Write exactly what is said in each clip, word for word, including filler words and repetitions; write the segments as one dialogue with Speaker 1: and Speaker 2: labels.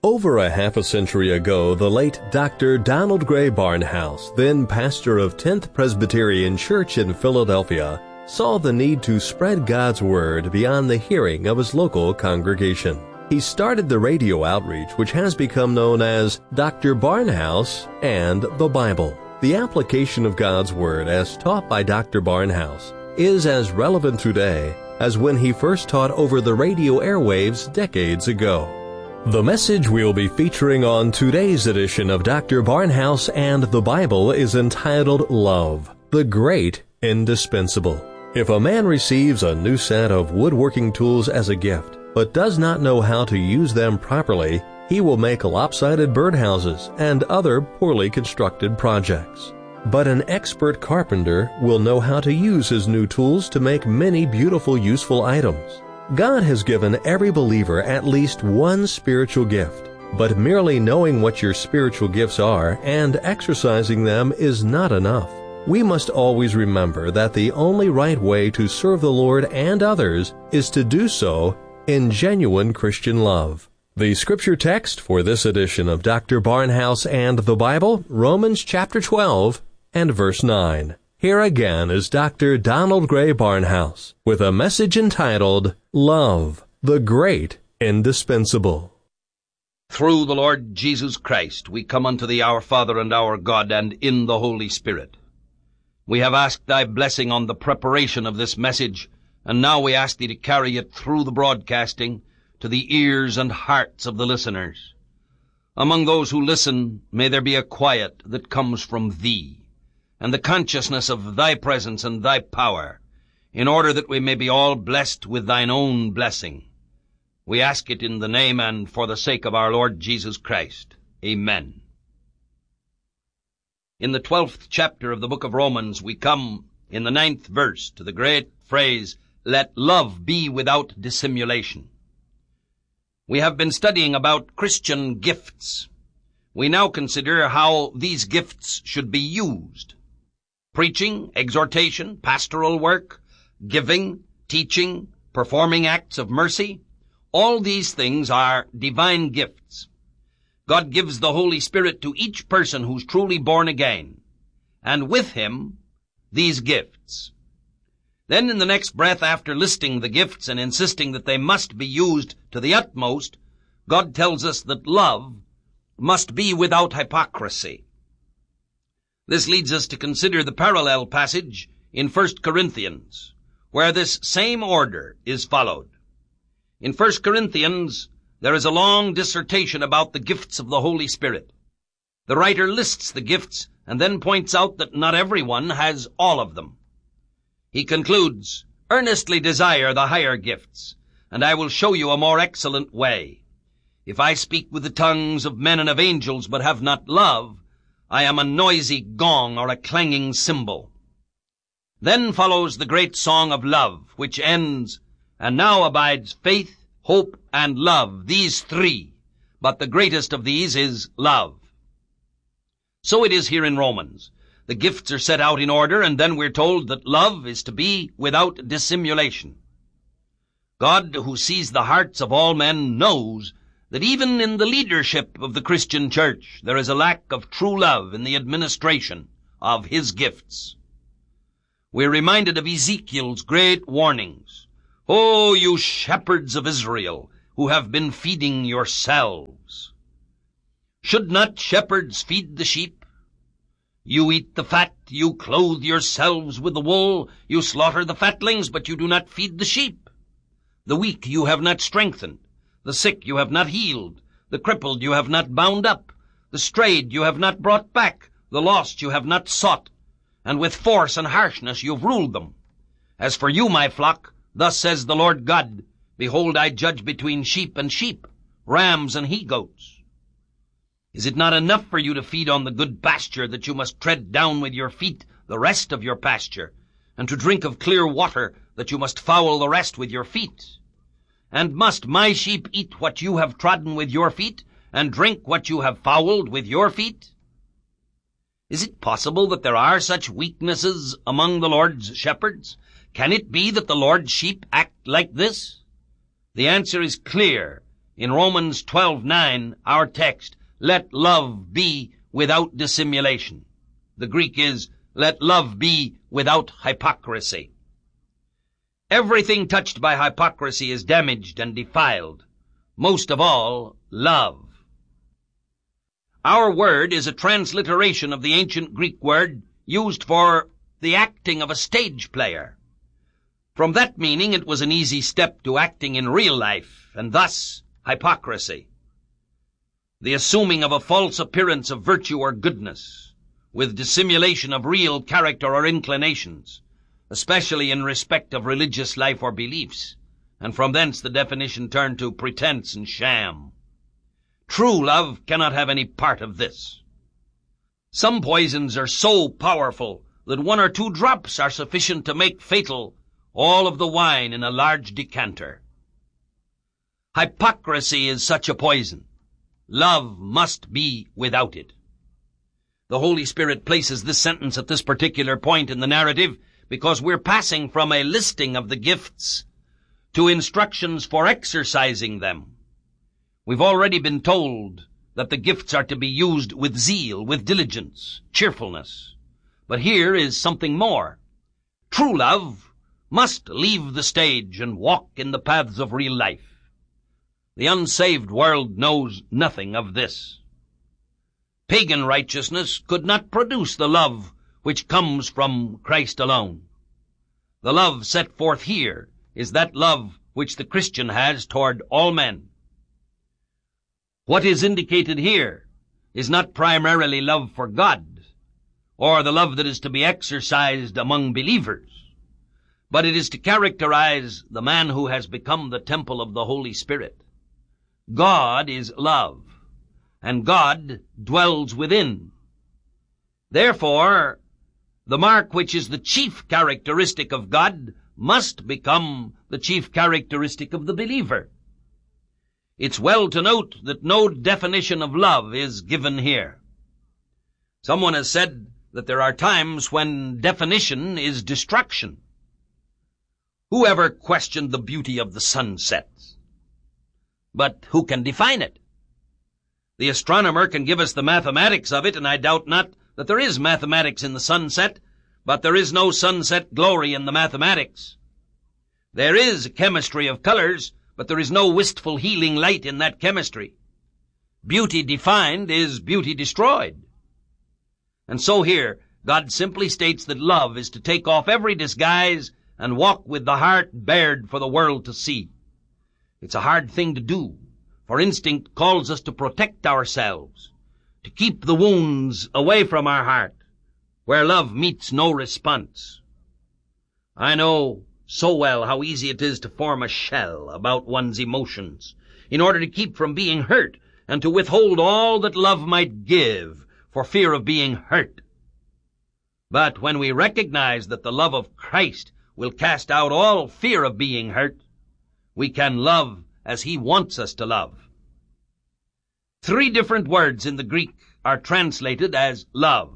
Speaker 1: Over a half a century ago, the late Doctor Donald Grey Barnhouse, then pastor of tenth Presbyterian Church in Philadelphia, saw the need to spread God's Word beyond the hearing of his local congregation. He started the radio outreach which has become known as Doctor Barnhouse and the Bible. The application of God's Word as taught by Doctor Barnhouse is as relevant today as when he first taught over the radio airwaves decades ago. The message we'll be featuring on today's edition of Doctor Barnhouse and the Bible is entitled Love, the Great Indispensable. If a man receives a new set of woodworking tools as a gift, but does not know how to use them properly, he will make lopsided birdhouses and other poorly constructed projects. But an expert carpenter will know how to use his new tools to make many beautiful, useful items. God has given every believer at least one spiritual gift, but merely knowing what your spiritual gifts are and exercising them is not enough. We must always remember that the only right way to serve the Lord and others is to do so in genuine Christian love. The scripture text for this edition of Doctor Barnhouse and the Bible, Romans chapter twelve and verse nine. Here again is Doctor Donald Grey Barnhouse with a message entitled, Love, the Great Indispensable.
Speaker 2: Through the Lord Jesus Christ we come unto thee, our Father and our God, and in the Holy Spirit. We have asked thy blessing on the preparation of this message, and now we ask thee to carry it through the broadcasting to the ears and hearts of the listeners. Among those who listen, may there be a quiet that comes from thee, and the consciousness of thy presence and thy power, in order that we may be all blessed with thine own blessing. We ask it in the name and for the sake of our Lord Jesus Christ. Amen. In the twelfth chapter of the book of Romans, we come in the ninth verse to the great phrase, let love be without dissimulation. We have been studying about Christian gifts. We now consider how these gifts should be used. Preaching, exhortation, pastoral work, giving, teaching, performing acts of mercy, all these things are divine gifts. God gives the Holy Spirit to each person who's truly born again, and with him, these gifts. Then in the next breath, after listing the gifts and insisting that they must be used to the utmost, God tells us that love must be without hypocrisy. This leads us to consider the parallel passage in First Corinthians, where this same order is followed. In First Corinthians, there is a long dissertation about the gifts of the Holy Spirit. The writer lists the gifts and then points out that not everyone has all of them. He concludes, earnestly desire the higher gifts, and I will show you a more excellent way. If I speak with the tongues of men and of angels, but have not love, I am a noisy gong or a clanging cymbal. Then follows the great song of love, which ends, and now abides faith, hope, and love, these three, but the greatest of these is love. So it is here in Romans. The gifts are set out in order, and then we're told that love is to be without dissimulation. God, who sees the hearts of all men, knows that even in the leadership of the Christian church there is a lack of true love in the administration of his gifts. We're reminded of Ezekiel's great warnings. O you shepherds of Israel, who have been feeding yourselves! Should not shepherds feed the sheep? You eat the fat, you clothe yourselves with the wool, you slaughter the fatlings, but you do not feed the sheep. The weak you have not strengthened, the sick you have not healed, the crippled you have not bound up, the strayed you have not brought back, the lost you have not sought, and with force and harshness you've ruled them. As for you, my flock, thus says the Lord God, behold, I judge between sheep and sheep, rams and he-goats. Is it not enough for you to feed on the good pasture that you must tread down with your feet the rest of your pasture, and to drink of clear water that you must foul the rest with your feet? And must my sheep eat what you have trodden with your feet, and drink what you have fouled with your feet? Is it possible that there are such weaknesses among the Lord's shepherds? Can it be that the Lord's sheep act like this? The answer is clear In Romans twelve nine, our text, let love be without dissimulation. The Greek is, let love be without hypocrisy. Everything touched by hypocrisy is damaged and defiled. Most of all, love. Our word is a transliteration of the ancient Greek word used for the acting of a stage player. From that meaning, it was an easy step to acting in real life, and thus hypocrisy. The assuming of a false appearance of virtue or goodness, with dissimulation of real character or inclinations, especially in respect of religious life or beliefs, and from thence the definition turned to pretense and sham. True love cannot have any part of this. Some poisons are so powerful that one or two drops are sufficient to make fatal all of the wine in a large decanter. Hypocrisy is such a poison. Love must be without it. The Holy Spirit places this sentence at this particular point in the narrative because we're passing from a listing of the gifts to instructions for exercising them. We've already been told that the gifts are to be used with zeal, with diligence, cheerfulness. But here is something more. True love must leave the stage and walk in the paths of real life. The unsaved world knows nothing of this. Pagan righteousness could not produce the love which comes from Christ alone. The love set forth here is that love which the Christian has toward all men. What is indicated here is not primarily love for God, or the love that is to be exercised among believers, but it is to characterize the man who has become the temple of the Holy Spirit. God is love, and God dwells within. Therefore, the mark which is the chief characteristic of God must become the chief characteristic of the believer. It's well to note that no definition of love is given here. Someone has said that there are times when definition is destruction. Who ever questioned the beauty of the sunsets? But who can define it? The astronomer can give us the mathematics of it, and I doubt not that there is mathematics in the sunset, but there is no sunset glory in the mathematics. There is a chemistry of colors, but there is no wistful healing light in that chemistry. Beauty defined is beauty destroyed. And so here, God simply states that love is to take off every disguise and walk with the heart bared for the world to see. It's a hard thing to do, for instinct calls us to protect ourselves, to keep the wounds away from our heart, where love meets no response. I know so well how easy it is to form a shell about one's emotions in order to keep from being hurt and to withhold all that love might give for fear of being hurt. But when we recognize that the love of Christ will cast out all fear of being hurt, we can love as He wants us to love. Three different words in the Greek are translated as love.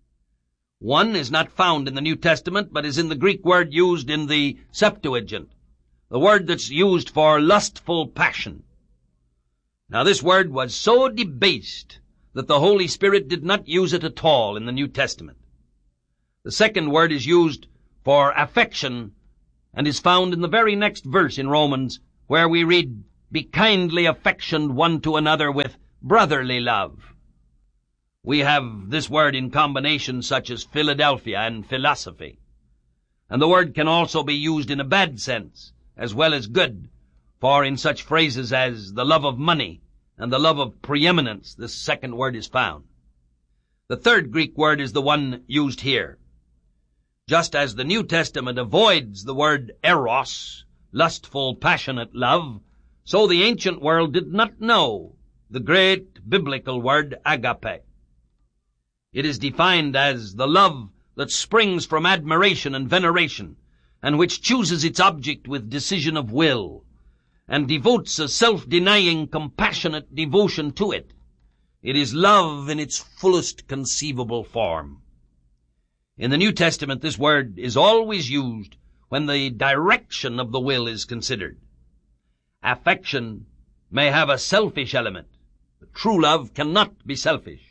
Speaker 2: One is not found in the New Testament, but is in the Greek word used in the Septuagint, the word that's used for lustful passion. Now this word was so debased that the Holy Spirit did not use it at all in the New Testament. The second word is used for affection and is found in the very next verse in Romans, where we read, "Be kindly affectioned one to another with brotherly love." We have this word in combinations such as Philadelphia and philosophy. And the word can also be used in a bad sense, as well as good, for in such phrases as the love of money and the love of preeminence, this second word is found. The third Greek word is the one used here. Just as the New Testament avoids the word eros, lustful, passionate love, so the ancient world did not know the great biblical word agape. It is defined as the love that springs from admiration and veneration, and which chooses its object with decision of will, and devotes a self-denying, compassionate devotion to it. It is love in its fullest conceivable form. In the New Testament, this word is always used when the direction of the will is considered. Affection may have a selfish element. But true love cannot be selfish.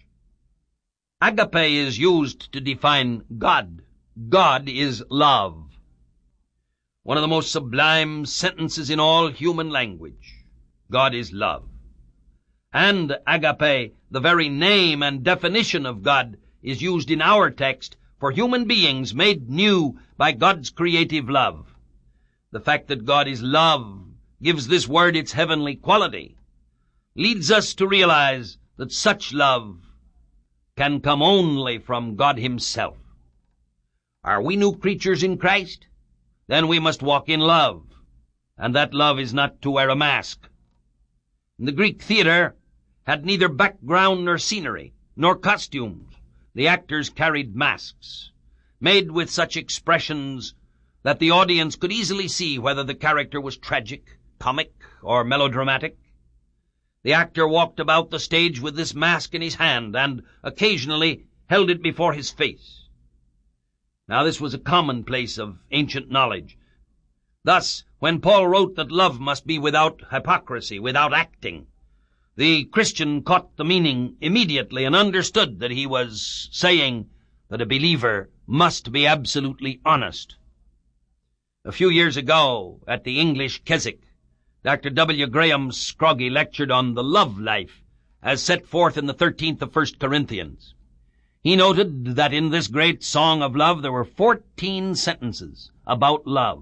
Speaker 2: Agape is used to define God. God is love. One of the most sublime sentences in all human language. God is love. And agape, the very name and definition of God, is used in our text for human beings made new by God's creative love. The fact that God is love gives this word its heavenly quality, leads us to realize that such love can come only from God himself. Are we new creatures in Christ? Then we must walk in love, and that love is not to wear a mask. The Greek theater had neither background nor scenery, nor costumes. The actors carried masks, made with such expressions that the audience could easily see whether the character was tragic, comic, or melodramatic. The actor walked about the stage with this mask in his hand and occasionally held it before his face. Now this was a commonplace of ancient knowledge. Thus, when Paul wrote that love must be without hypocrisy, without acting, the Christian caught the meaning immediately and understood that he was saying that a believer must be absolutely honest. A few years ago, at the English Keswick, Doctor W. Graham Scroggie lectured on the love life as set forth in the thirteenth of First Corinthians. He noted that in this great song of love there were fourteen sentences about love.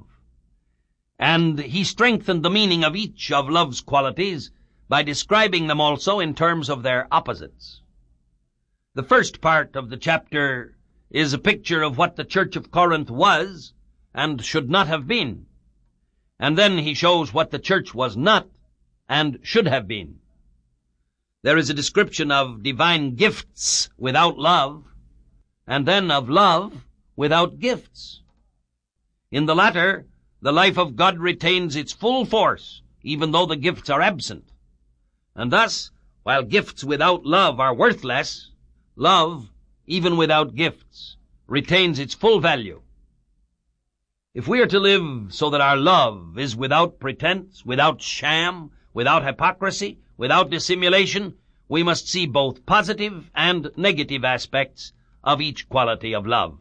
Speaker 2: And he strengthened the meaning of each of love's qualities by describing them also in terms of their opposites. The first part of the chapter is a picture of what the Church of Corinth was and should not have been. And then he shows what the church was not and should have been. There is a description of divine gifts without love, and then of love without gifts. In the latter, the life of God retains its full force, even though the gifts are absent. And thus, while gifts without love are worthless, love, even without gifts, retains its full value. If we are to live so that our love is without pretense, without sham, without hypocrisy, without dissimulation, we must see both positive and negative aspects of each quality of love.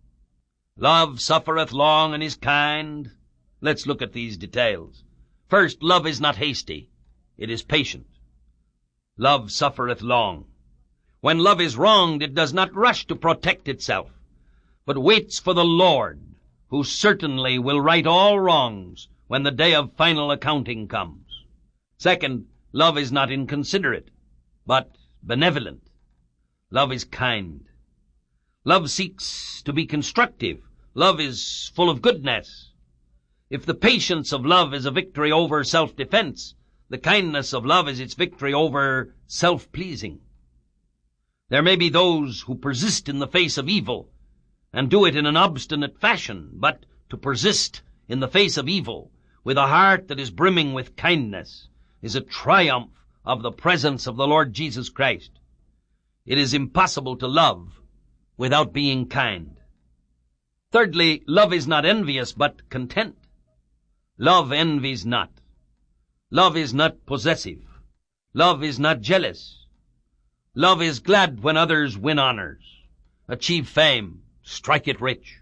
Speaker 2: Love suffereth long and is kind. Let's look at these details. First, love is not hasty. It is patient. Love suffereth long. When love is wronged, it does not rush to protect itself, but waits for the Lord, who certainly will right all wrongs when the day of final accounting comes. Second, love is not inconsiderate, but benevolent. Love is kind. Love seeks to be constructive. Love is full of goodness. If the patience of love is a victory over self-defense, the kindness of love is its victory over self-pleasing. There may be those who persist in the face of evil and do it in an obstinate fashion, but to persist in the face of evil with a heart that is brimming with kindness is a triumph of the presence of the Lord Jesus Christ. It is impossible to love without being kind. Thirdly, love is not envious, but content. Love envies not. Love is not possessive. Love is not jealous. Love is glad when others win honors, achieve fame, strike it rich.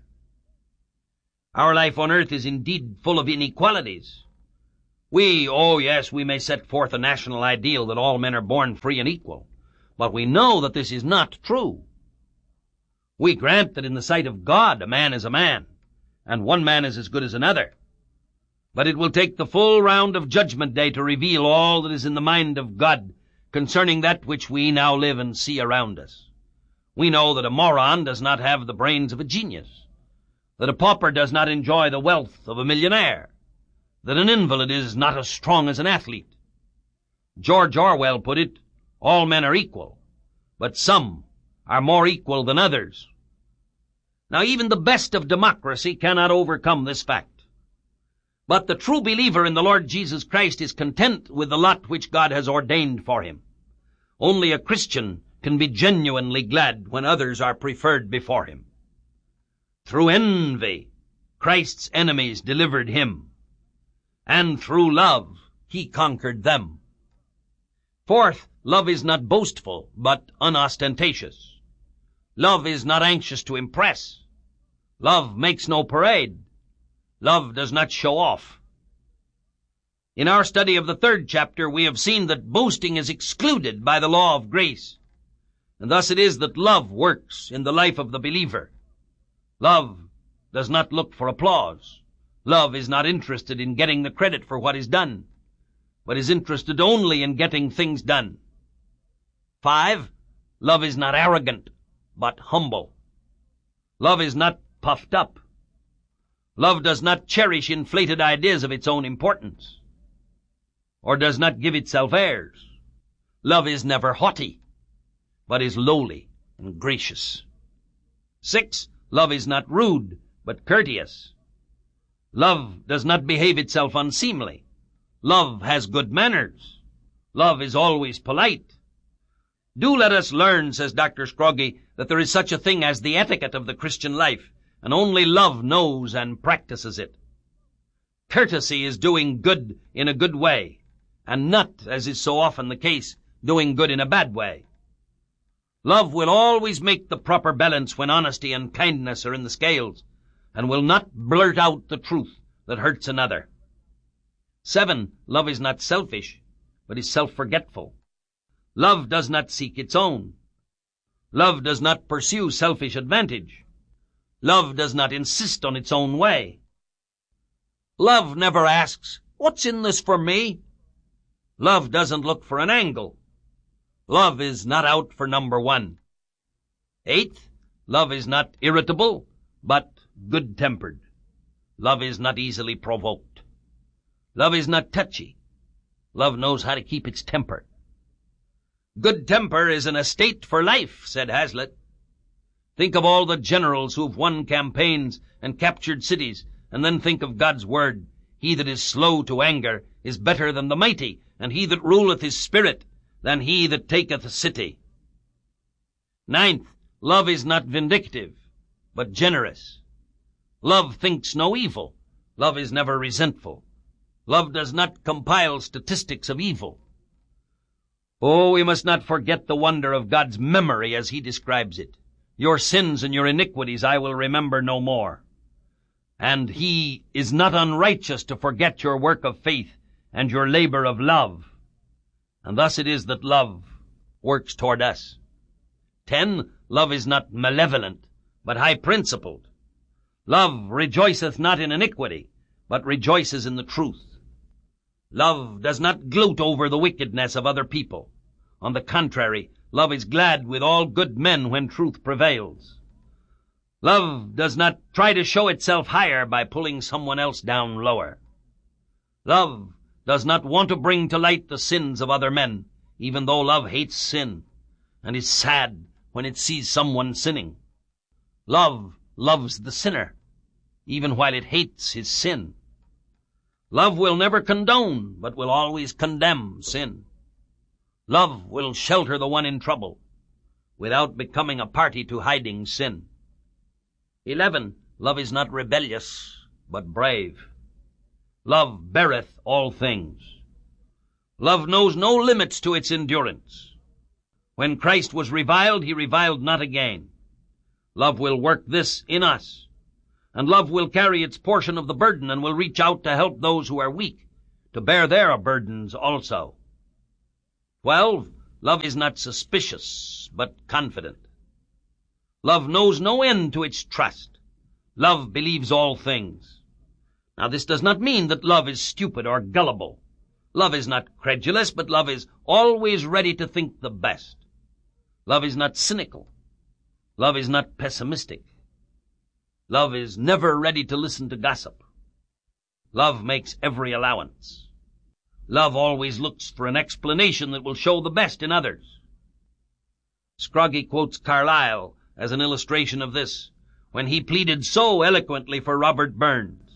Speaker 2: Our life on earth is indeed full of inequalities. We, oh yes, we may set forth a national ideal that all men are born free and equal, but we know that this is not true. We grant that in the sight of God a man is a man, and one man is as good as another. But it will take the full round of Judgment Day to reveal all that is in the mind of God concerning that which we now live and see around us. We know that a moron does not have the brains of a genius, that a pauper does not enjoy the wealth of a millionaire, that an invalid is not as strong as an athlete. George Orwell put it, all men are equal, but some are more equal than others. Now even the best of democracy cannot overcome this fact. But the true believer in the Lord Jesus Christ is content with the lot which God has ordained for him. Only a Christian can be genuinely glad when others are preferred before him. Through envy, Christ's enemies delivered him, and through love, he conquered them. Fourth, love is not boastful, but unostentatious. Love is not anxious to impress. Love makes no parade. Love does not show off. In our study of the third chapter, we have seen that boasting is excluded by the law of grace. And thus it is that love works in the life of the believer. Love does not look for applause. Love is not interested in getting the credit for what is done, but is interested only in getting things done. Five, love is not arrogant, but humble. Love is not puffed up. Love does not cherish inflated ideas of its own importance, or does not give itself airs. Love is never haughty, but is lowly and gracious. Six, love is not rude, but courteous. Love does not behave itself unseemly. Love has good manners. Love is always polite. Do let us learn, says Doctor Scroggie, that there is such a thing as the etiquette of the Christian life, and only love knows and practices it. Courtesy is doing good in a good way, and not, as is so often the case, doing good in a bad way. Love will always make the proper balance when honesty and kindness are in the scales, and will not blurt out the truth that hurts another. Seven, love is not selfish, but is self-forgetful. Love does not seek its own. Love does not pursue selfish advantage. Love does not insist on its own way. Love never asks, "What's in this for me?" Love doesn't look for an angle. Love is not out for number one. Eighth, love is not irritable, but good-tempered. Love is not easily provoked. Love is not touchy. Love knows how to keep its temper. Good temper is an estate for life, said Hazlitt. Think of all the generals who have won campaigns and captured cities, and then think of God's word. He that is slow to anger is better than the mighty, and he that ruleth his spirit than he that taketh a city. Ninth, love is not vindictive, but generous. Love thinks no evil. Love is never resentful. Love does not compile statistics of evil. Oh, we must not forget the wonder of God's memory as he describes it. Your sins and your iniquities I will remember no more. And he is not unrighteous to forget your work of faith and your labor of love. And thus it is that love works toward us. Ten, love is not malevolent, but high-principled. Love rejoiceth not in iniquity, but rejoices in the truth. Love does not gloat over the wickedness of other people. On the contrary, love is glad with all good men when truth prevails. Love does not try to show itself higher by pulling someone else down lower. Love does not want to bring to light the sins of other men, even though love hates sin and is sad when it sees someone sinning. Love loves the sinner, even while it hates his sin. Love will never condone, but will always condemn sin. Love will shelter the one in trouble, without becoming a party to hiding sin. Eleven, love is not rebellious, but brave. Love beareth all things. Love knows no limits to its endurance. When Christ was reviled, he reviled not again. Love will work this in us. And love will carry its portion of the burden and will reach out to help those who are weak, to bear their burdens also. Twelve, love is not suspicious, but confident. Love knows no end to its trust. Love believes all things. Now this does not mean that love is stupid or gullible. Love is not credulous, but love is always ready to think the best. Love is not cynical. Love is not pessimistic. Love is never ready to listen to gossip. Love makes every allowance. Love always looks for an explanation that will show the best in others. Scroggie quotes Carlyle as an illustration of this, when he pleaded so eloquently for Robert Burns.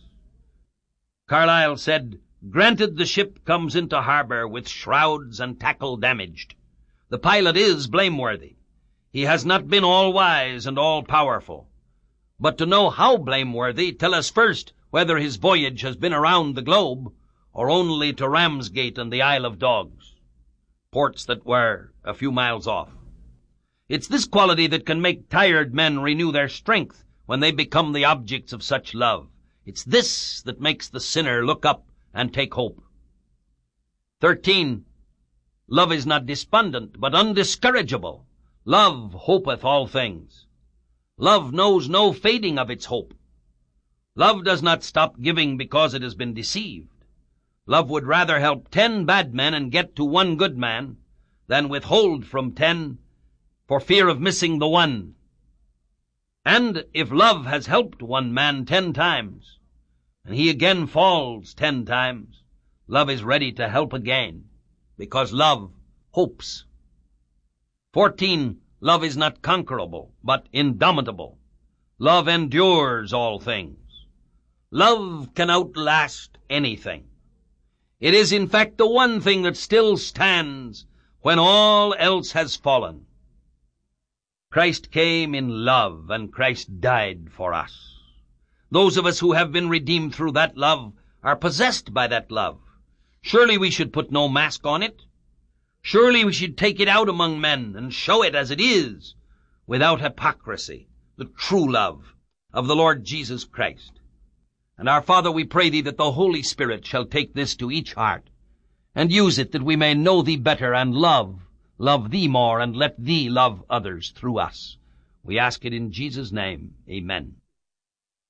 Speaker 2: Carlyle said, "Granted the ship comes into harbor with shrouds and tackle damaged. The pilot is blameworthy. He has not been all-wise and all-powerful. But to know how blameworthy, tell us first whether his voyage has been around the globe, or only to Ramsgate and the Isle of Dogs. ports that were a few miles off. It's this quality that can make tired men renew their strength when they become the objects of such love. It's this that makes the sinner look up and take hope. Thirteen, love is not despondent, but undiscourageable. Love hopeth all things. Love knows no fading of its hope. Love does not stop giving because it has been deceived. Love would rather help ten bad men and get to one good man than withhold from ten for fear of missing the one. And if love has helped one man ten times, and he again falls ten times, love is ready to help again, because love hopes. Fourteen, love is not conquerable, but indomitable. Love endures all things. Love can outlast anything. It is in fact the one thing that still stands when all else has fallen. Christ came in love, and Christ died for us. Those of us who have been redeemed through that love are possessed by that love. Surely we should put no mask on it. Surely we should take it out among men and show it as it is, without hypocrisy, the true love of the Lord Jesus Christ. And our Father, we pray thee that the Holy Spirit shall take this to each heart, and use it that we may know thee better and love, love thee more, and let thee love others through us. We ask it in Jesus' name. Amen.